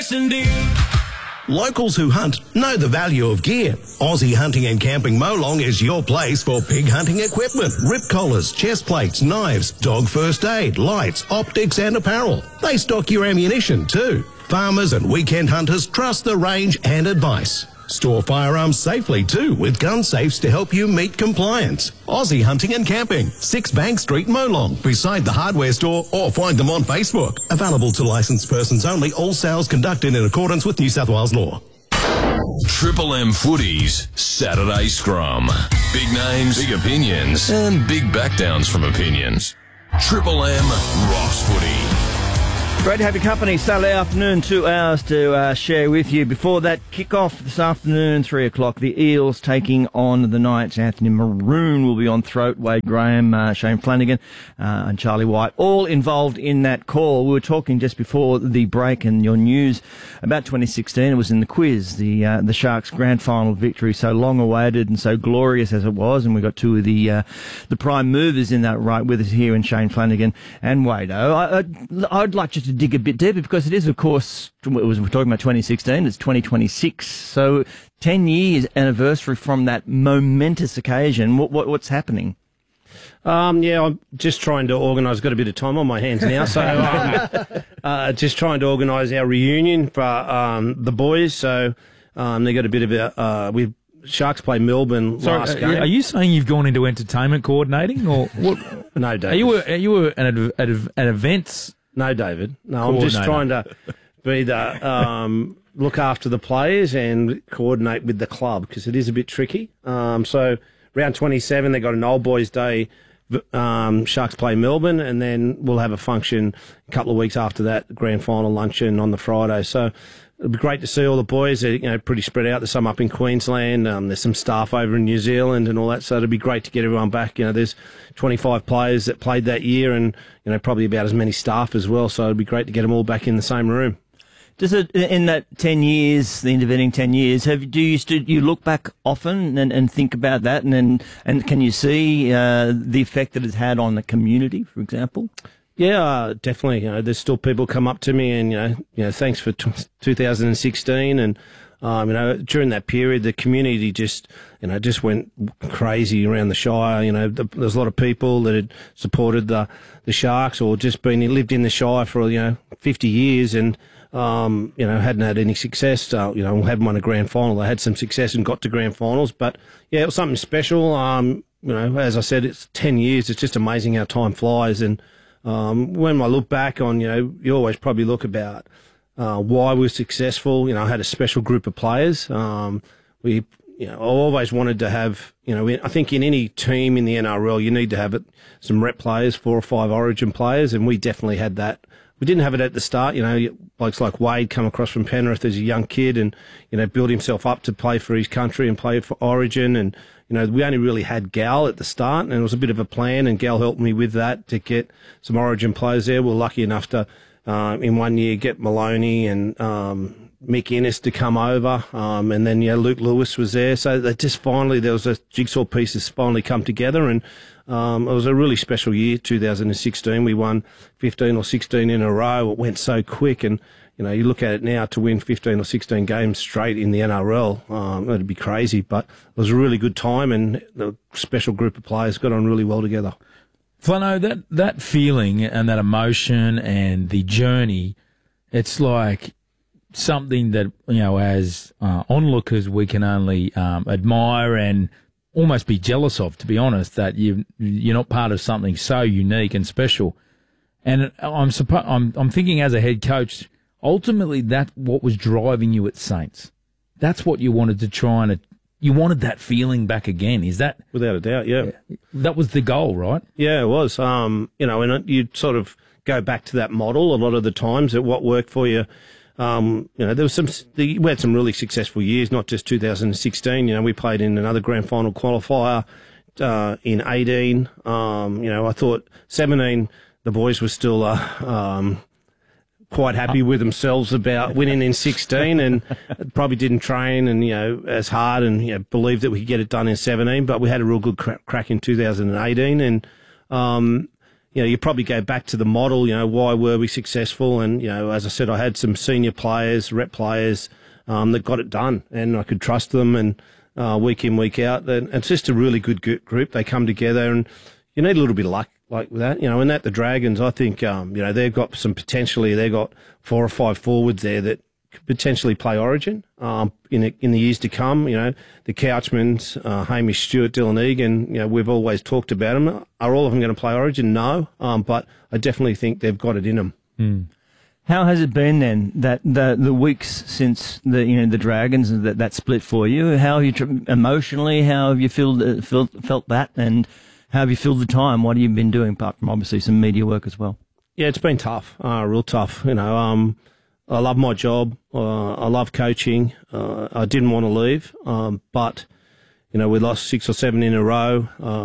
S&D. Locals who hunt know the value of gear. Aussie Hunting and Camping Molong is your place for pig hunting equipment, rip collars, chest plates, knives, dog first aid, lights, optics and apparel. They stock your ammunition too. Farmers and weekend hunters trust the range and advice. Store firearms safely too with gun safes to help you meet compliance. Aussie Hunting and Camping, 6 Bank Street, Molong, beside the hardware store, or find them on Facebook. Available to licensed persons only, all sales conducted in accordance with New South Wales law. Triple M Footies Saturday Scrum. Big names, big opinions, and big backdowns from opinions. Triple M Ross Footy. Great to have your company Saturday afternoon, 2 hours to share with you. Before that kick-off this afternoon, 3 o'clock, the Eels taking on the Knights. Anthony Maroon will be on throat, Wade Graham, Shane Flanagan and Charlie White, all involved in that call. We were talking just before the break and your news about 2016. It was in the quiz, the Sharks' grand final victory, so long-awaited and so glorious as it was, and we got two of the prime movers in that right with us here in Shane Flanagan and Wado. I'd like you to dig a bit deeper because it is, of course, we're talking about 2016, it's 2026, so 10 years anniversary from that momentous occasion. What's happening? I'm just trying to organise. Got a bit of time on my hands now, so just trying to organise our reunion for the boys. So they got a bit of a we Sharks play Melbourne last game. Are you saying you've gone into entertainment coordinating, or what? No, David. Are you at events? No, David. No, I'm just trying to be the look after the players and coordinate with the club because it is a bit tricky. So round 27, they got an old boys' day. Sharks play Melbourne, and then we'll have a function a couple of weeks after that, grand final luncheon on the Friday. So it'll be great to see all the boys. They're pretty spread out. There's some up in Queensland. There's some staff over in New Zealand and all that. So it'll be great to get everyone back. There's 25 players that played that year, and probably about as many staff as well. So it'll be great to get them all back in the same room. Does it, in that 10 years, the intervening 10 years, do you look back often and think about that, and can you see the effect that it's had on the community, for example? Yeah, definitely. There's still people come up to me and thanks for 2016, and during that period the community just went crazy around the Shire. There's a lot of people that had supported the Sharks or just lived in the Shire for 50 years and hadn't had any success. Haven't won a grand final. They had some success and got to grand finals, but yeah, it was something special. As I said, it's 10 years. It's just amazing how time flies. And when I look back on, you always probably look about why we were successful. I had a special group of players. I always wanted to have, I think in any team in the NRL, you need to have some rep players, 4 or 5 origin players, and we definitely had that. We didn't have it at the start. Blokes like Wade come across from Penrith as a young kid and, built himself up to play for his country and play for Origin. And, we only really had Gal at the start, and it was a bit of a plan, and Gal helped me with that to get some Origin players there. We were lucky enough to, in one year, get Maloney and Mick Innes to come over, and then Luke Lewis was there. So they just there was a jigsaw piece that's finally come together, and it was a really special year, 2016. We won 15 or 16 in a row. It went so quick, and you look at it now, to win 15 or 16 games straight in the NRL, it'd be crazy. But it was a really good time, and the special group of players got on really well together. Flano, that feeling and that emotion and the journey, it's like something that, as onlookers, we can only admire and almost be jealous of, to be honest, that you're not part of something so unique and special. And I'm thinking as a head coach, ultimately that's what was driving you at Saints. That's what you wanted to try and you wanted that feeling back again. Is that without a doubt? Yeah, that was the goal, right? Yeah, it was. And you sort of go back to that model a lot of the times at what worked for you. There was we had some really successful years, not just 2016. We played in another grand final qualifier in 18. I thought 17, the boys were still quite happy with themselves about winning in 16, and probably didn't train and as hard and believed that we could get it done in 17. But we had a real good crack in 2018, and you probably go back to the model, why were we successful? And, as I said, I had some senior players, rep players, that got it done, and I could trust them, and week in, week out. And it's just a really good group. They come together, and you need a little bit of luck like that. And that the Dragons, I think, they've got some potentially. They've got 4 or 5 forwards there that could potentially play Origin in the years to come. The Couchmans, Hamish Stewart, Dylan Egan, we've always talked about them. Are all of them going to play Origin? No, but I definitely think they've got it in them. Mm. How has it been then, that the weeks since the Dragons and that split for you? How have you emotionally? How have you felt that, and how have you filled the time? What have you been doing apart from obviously some media work as well? Yeah, it's been tough, real tough. I love my job. I love coaching. I didn't want to leave, but we lost 6 or 7 in a row.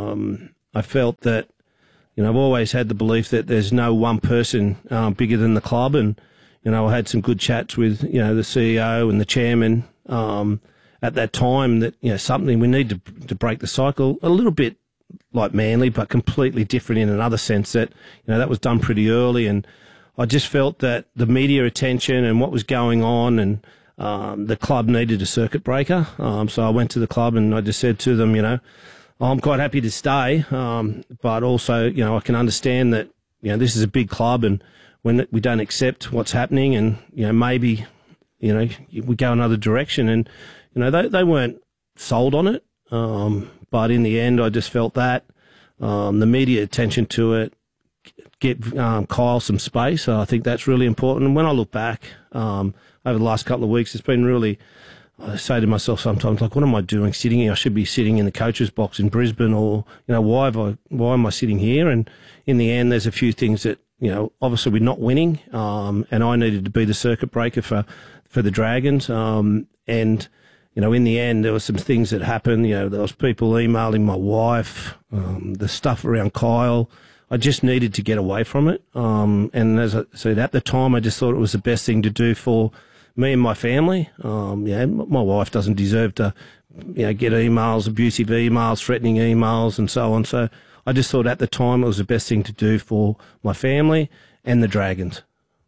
I felt that. I've always had the belief that there's no one person bigger than the club, and I had some good chats with the CEO and the chairman at that time that something we need to break the cycle a little bit like Manly, but completely different in another sense that that was done pretty early, and I just felt that the media attention and what was going on, and the club needed a circuit breaker. So I went to the club and I just said to them, I'm quite happy to stay, but also, I can understand that, this is a big club, and when we don't accept what's happening, and, maybe, we go another direction, and, they weren't sold on it, but in the end, I just felt that, the media attention to it, get Kyle some space. I think that's really important. And when I look back over the last couple of weeks, it's been really... I say to myself sometimes, like, what am I doing sitting here? I should be sitting in the coach's box in Brisbane, or, why am I sitting here? And in the end, there's a few things that, obviously we're not winning, and I needed to be the circuit breaker for the Dragons. And, in the end, there were some things that happened. There was people emailing my wife, the stuff around Kyle. I just needed to get away from it. And as I said, at the time, I just thought it was the best thing to do for me and my family. My wife doesn't deserve to, get emails, abusive emails, threatening emails, and so on. So I just thought at the time it was the best thing to do for my family and the Dragons.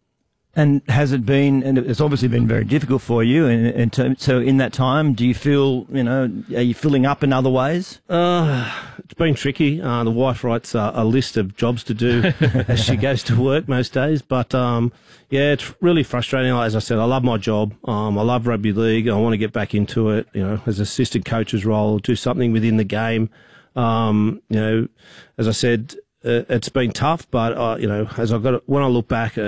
And has it been? And it's obviously been very difficult for you. So in that time, do you feel? Are you filling up in other ways? It's been tricky. The wife writes a list of jobs to do as she goes to work most days. But it's really frustrating. As I said, I love my job. I love rugby league. I want to get back into it. As assistant coach's role, do something within the game. As I said, it's been tough. But when I look back.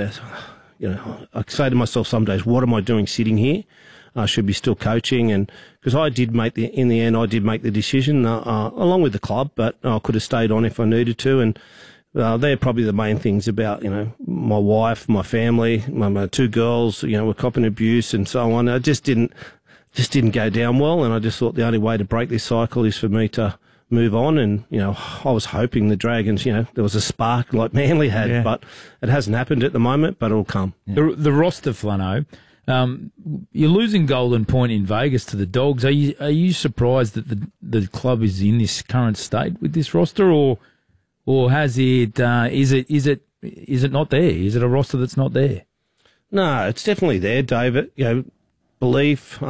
I say to myself some days, what am I doing sitting here? I should be still coaching, and because I did make in the end, I did make the decision along with the club, but I could have stayed on if I needed to, and they're probably the main things about my wife, my family, my 2 girls, were copping abuse and so on. It just didn't go down well, and I just thought the only way to break this cycle is for me to move on, and I was hoping the Dragons, there was a spark like Manly had, but it hasn't happened at the moment, but it'll come. Yeah. The roster, Flano, you're losing Golden Point in Vegas to the Dogs. Are you surprised that the club is in this current state with this roster, or has it is it not there? Is it a roster that's not there? No, it's definitely there, David. Belief.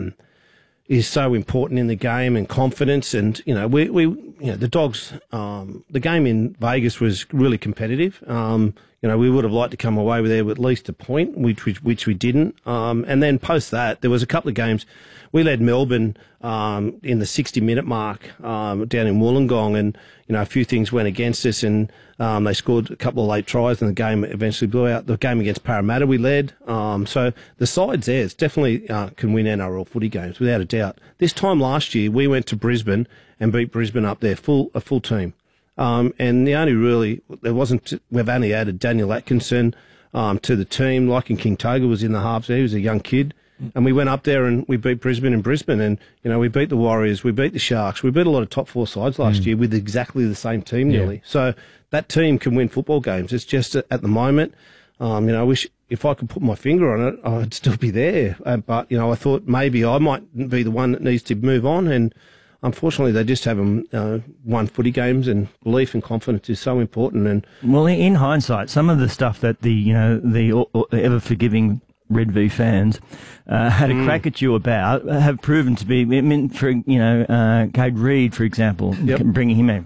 Is so important in the game, and confidence, and the Dogs. The game in Vegas was really competitive. We would have liked to come away with there with at least a point, which we didn't. And then post that, there was a couple of games. We led Melbourne in the 60-minute mark down in Wollongong, and a few things went against us, and they scored a couple of late tries, and the game eventually blew out. The game against Parramatta we led. So the side's there. It's definitely can win NRL footy games without a doubt. This time last year, we went to Brisbane and beat Brisbane up there, a full team. And we've only added Daniel Atkinson to the team. Like in King Toga was in the halves there. He was a young kid. And we went up there and we beat Brisbane in Brisbane, and we beat the Warriors, we beat the Sharks, we beat a lot of top 4 sides last year with exactly the same team nearly. So that team can win football games. It's just at the moment, I wish if I could put my finger on it, I'd still be there. But I thought maybe I might be the one that needs to move on, and unfortunately, they just haven't won footy games, and belief and confidence is so important. And Well, in hindsight, some of the stuff that the ever forgiving Red V fans had a crack at you about have proven to be. I mean, for Cade Reed, for example, bring him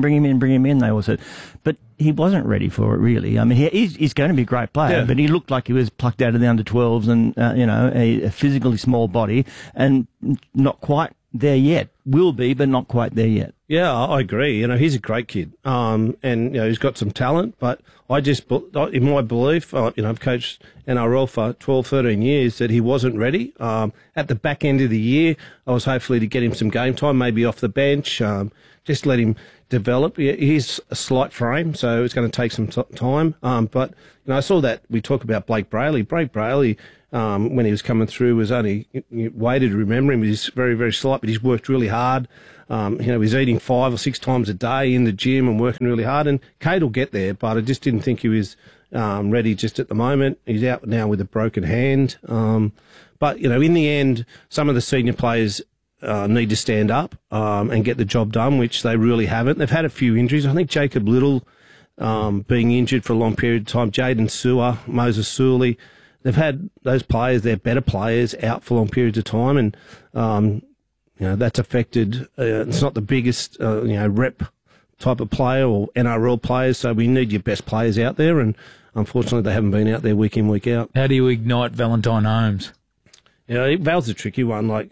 in. They all said, but he wasn't ready for it really. I mean, he's going to be a great player, but he looked like he was plucked out of the under-12s and a physically small body and not quite there yet. Will be, but not quite there yet. Yeah, I agree. He's a great kid, and he's got some talent. But I just, in my belief, I've coached NRL for 12, 13 years, that he wasn't ready. At the back end of the year, I was hopefully to get him some game time, maybe off the bench, just let him develop. He's a slight frame, so it's going to take some time. But I saw that we talk about Blake Brayley. Blake Brayley, when he was coming through, was only weighted. Remember him? He's very, very slight, but he's worked really hard. He's eating 5 or 6 times a day in the gym and working really hard. And Cade will get there, but I just didn't think he was ready just at the moment. He's out now with a broken hand. But in the end, some of the senior players need to stand up and get the job done, which they really haven't. They've had a few injuries. I think Jacob Little being injured for a long period of time, Jaden Sewer, Moses Suley. They've had those players, they're better players, out for long periods of time, and that's affected. It's not the biggest rep type of player or NRL players, so we need your best players out there, and unfortunately they haven't been out there week in, week out. How do you ignite Valentine Holmes? Val's a tricky one.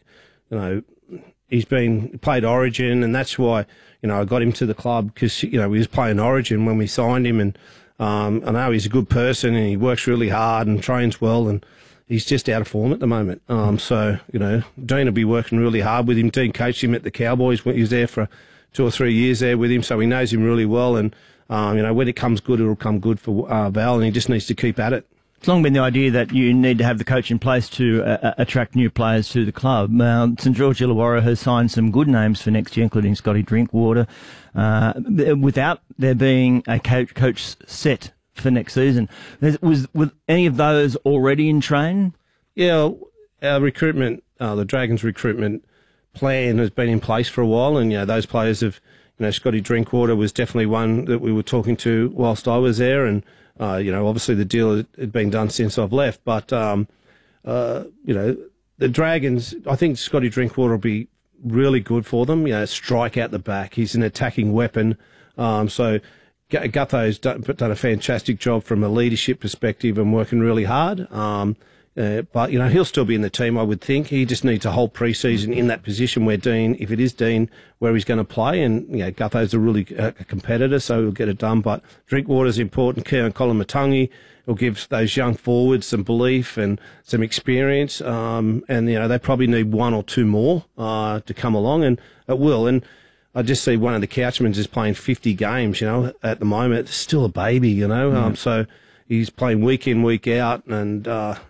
He's played Origin, and that's why I got him to the club, because he was playing Origin when we signed him, and I know he's a good person and he works really hard and trains well, and he's just out of form at the moment. So Dean will be working really hard with him. Dean coached him at the Cowboys when he was there for 2 or 3 years there with him, so he knows him really well. And when it comes good, it'll come good for Val, and he just needs to keep at it. It's long been the idea that you need to have the coach in place to attract new players to the club. St George Illawarra has signed some good names for next year, including Scotty Drinkwater, without there being a coach set for next season. Was any of those already in train? Yeah, our recruitment, the Dragons recruitment plan has been in place for a while, and those players have, Scotty Drinkwater was definitely one that we were talking to whilst I was there, and obviously the deal had been done since I've left, but the Dragons, I think Scotty Drinkwater will be really good for them. Strike out the back. He's an attacking weapon. So Gutho's done a fantastic job from a leadership perspective and working really hard. But he'll still be in the team, I would think. He just needs a whole pre-season in that position where Dean, if it is Dean, where he's going to play. And Gutho's a really a competitor, so he'll get it done. But Drinkwater's important. Colin Matangi will give those young forwards some belief and some experience. And they probably need 1 or 2 more to come along, and it will. And I just see one of the Couchmans is playing 50 games. At the moment, still a baby. So. He's playing week in, week out, and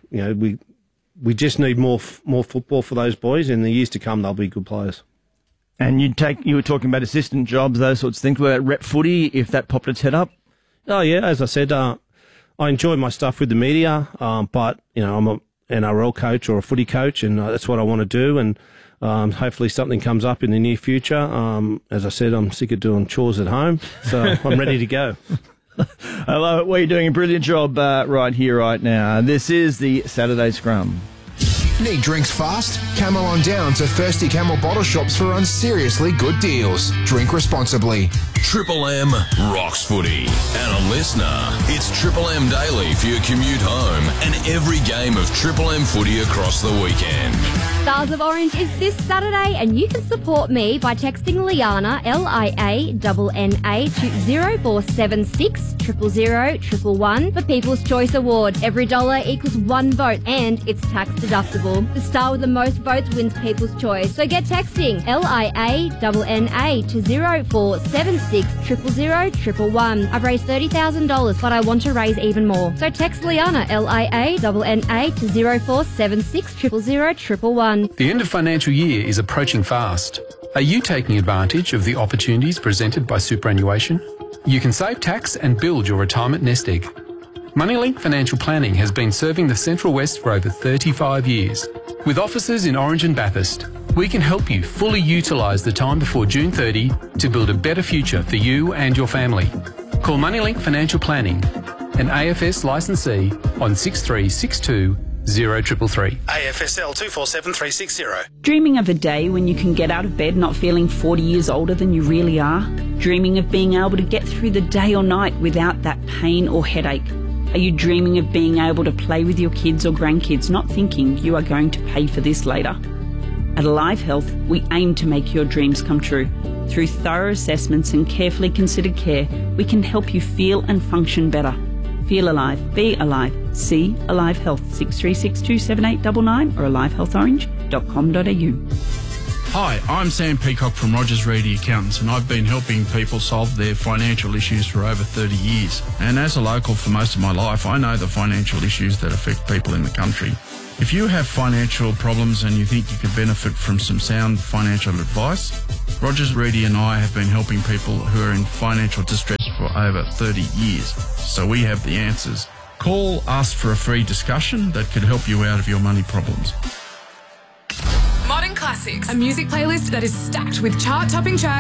we just need more football for those boys. In the years to come, they'll be good players. And you were talking about assistant jobs, those sorts of things. Were rep footy, if that popped its head up? Oh yeah, as I said, I enjoy my stuff with the media, but I'm an NRL coach or a footy coach, and that's what I want to do. And hopefully something comes up in the near future. As I said, I'm sick of doing chores at home, so I'm ready to go. I love it. Well, you're doing a brilliant job right here, right now. This is the Saturday Scrum. Need drinks fast? Camel on down to Thirsty Camel bottle shops for seriously good deals. Drink responsibly. Triple M rocks footy. And a listener, it's Triple M Daily for your commute home and every game of Triple M footy across the weekend. Stars of Orange is this Saturday, and you can support me by texting Liana, Lianna, to 0476 000 111 for People's Choice Award. Every dollar equals 1 vote, and it's tax deductible. The star with the most votes wins People's Choice. So get texting Lianna to 0476 000 111. I've raised $30,000, but I want to raise even more. So text Liana, Lianna, to 0476 000 111. The end of financial year is approaching fast. Are you taking advantage of the opportunities presented by superannuation? You can save tax and build your retirement nest egg. Moneylink Financial Planning has been serving the Central West for over 35 years, with offices in Orange and Bathurst. We can help you fully utilise the time before June 30 to build a better future for you and your family. Call Moneylink Financial Planning, an AFS licensee, on 6362 0333. AFSL 247360. Dreaming of a day when you can get out of bed not feeling 40 years older than you really are? Dreaming of being able to get through the day or night without that pain or headache? Are you dreaming of being able to play with your kids or grandkids, not thinking you are going to pay for this later? At Alive Health, we aim to make your dreams come true. Through thorough assessments and carefully considered care, we can help you feel and function better. Feel alive, be alive. See Alive Health 6362 7899 or alivehealthorange.com.au. Hi, I'm Sam Peacock from Rogers Reedy Accountants, and I've been helping people solve their financial issues for over 30 years. And as a local for most of my life, I know the financial issues that affect people in the country. If you have financial problems and you think you could benefit from some sound financial advice, Rogers Reedy and I have been helping people who are in financial distress for over 30 years. So we have the answers. Call us for a free discussion that could help you out of your money problems. Modern Classics, a music playlist that is stacked with chart-topping tracks